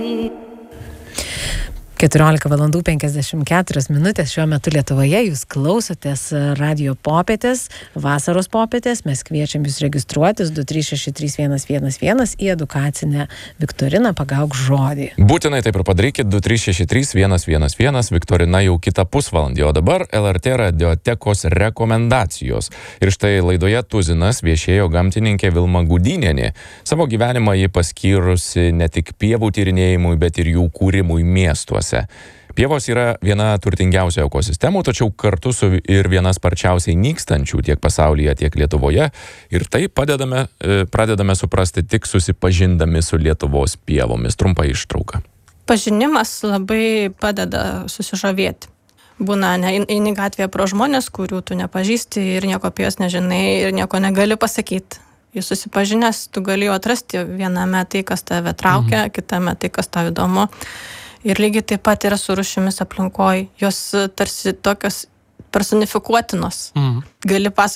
14:54 šiuo metu Lietuvoje. Jūs klausotės Radio popietės, vasaros popietės. Mes kviečiam jūs registruotis 2363111 į edukacinę viktoriną Pagauk žodį. Būtinai taip ir padarykit 2363111. Viktorina jau kitą pusvalandį, o dabar LRT radiotekos rekomendacijos. Ir štai laidoje tuzinas viešėjo gamtininkė Vilma Gudynienė. Savo gyvenimą ji paskyrusi ne tik pievų tyrinėjimui, bet ir jų kūrimui miestuose. Pievos yra viena turtingiausių ekosistemų, tačiau kartu su ir viena sparčiausiai nykstančių tiek pasaulyje, tiek Lietuvoje. Ir tai pradedame suprasti tik susipažindami su Lietuvos pievomis. Trumpa ištrauka. Pažinimas labai padeda susižavėti. Būna eini gatvėje pro žmonės, kurių tu nepažįsti ir nieko apie juos nežinai ir nieko negali pasakyti. Jūs susipažinęs, tu gali atrasti viename tai, kas tave traukia, kitame tai, kas tave įdomu. Ir lygiai taip pat yra su rūšimis aplinkoj. Jos tarsi tokios personifikuotinos. Gali pasakoti